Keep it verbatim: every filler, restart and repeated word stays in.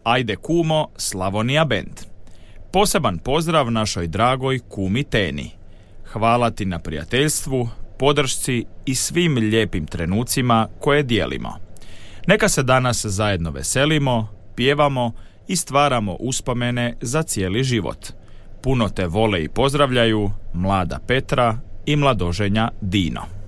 Ajde kumo, Slavonija bend. Poseban pozdrav našoj dragoj kumi Teni. Hvala ti na prijateljstvu, podršci i svim lijepim trenucima koje dijelimo. Neka se danas zajedno veselimo, pjevamo i stvaramo uspomene za cijeli život. Puno te vole i pozdravljaju mlada Petra i mladoženja Dino.